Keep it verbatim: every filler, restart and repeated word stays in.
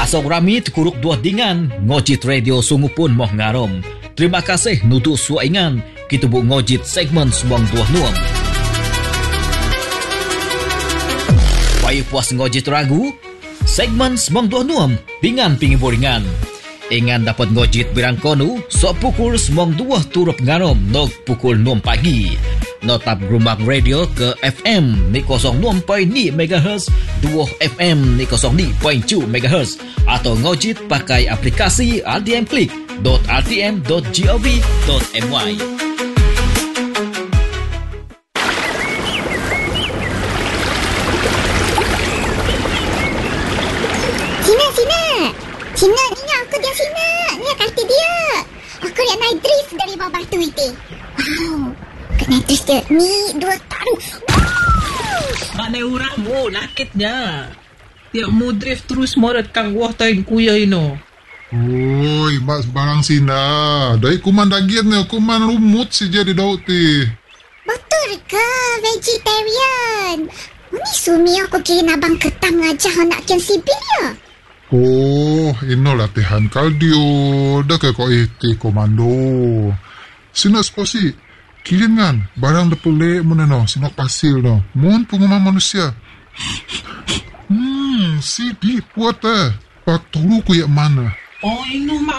Asok rami terkuruk dua dingan, ngojit radio sungu pun moh ngarom. Terima kasih nutuk suaingan, kita bu ngojit segmen semong dua nuam. Payah puas ngojit ragu, segmen semong dua nuam, dingan pingi boringan. Ingan dapat ngojit birang konu, sok pukul semong dua turut ngarom, nok pukul enam pagi. Notap rumah radio ke F M ni kosong enam perpuluhan lima megahertz, dua F M ni kosong lima perpuluhan tujuh megahertz atau ngojit pakai aplikasi r t m click dot r t m dot gov dot m y. Sina, Sina. Sina, ni aku dia Sina. Ni kata dia. Aku lihat naik drift dari bawah batu itu. Wow. Kena terus dia. Ni dua taru. Wow. Mana orang mo, nakitnya. Tiap mo drift terus morat kang wah tayo kuya ino. Oi, mas barang Sina. Dari kuman daging ni, kuman lumut si jadi daun ti. Betul ke vegetarian? Ni sumi aku kira abang ketang aja nak kian sipil ya. Oh, ino latihan kardio. Dah ke kau iti komando. Sina sposi. Kiringan, barang depulek mana no, sinok pasir no. Mun pengumuman manusia. Hmm, si di puat eh. Pak tolu ku yak mana. Oh, ino